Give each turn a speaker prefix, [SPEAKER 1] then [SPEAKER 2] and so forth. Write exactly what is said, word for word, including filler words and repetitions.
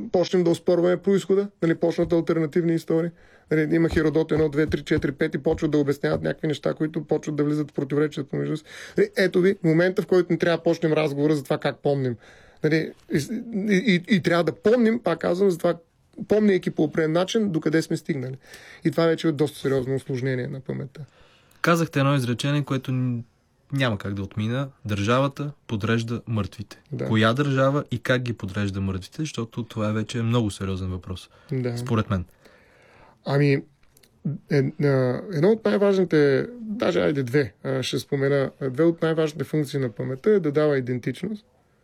[SPEAKER 1] почнем да оспорваме произхода, нали, почнат алтернативни истории. Нали, има Херодот едно, две, три, четири, пет и почват да обясняват някакви неща, които почват да влизат в противоречие помежду си. Нали, ето ви, момента, в който не трябва да почнем разговора за това как помним. Нали, и, и, и, и трябва да помним, пак казвам, за това, помняйки по определен начин, докъде сме стигнали. И това вече е доста сериозно усложнение на паметта.
[SPEAKER 2] Казахте едно изречение, което няма как да отмина. Държавата подрежда мъртвите. Да. Коя държава и как ги подрежда мъртвите? Защото това е вече много сериозен въпрос. Да. Според мен.
[SPEAKER 1] Ами, е, е, едно от най-важните, даже айде две, ще спомена, две от най-важните функции на паметта е да дава идентичност